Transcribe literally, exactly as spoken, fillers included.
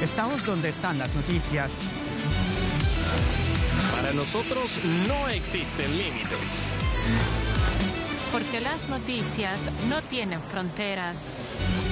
Estamos donde están las noticias. Para nosotros no existen límites. Porque las noticias no tienen fronteras.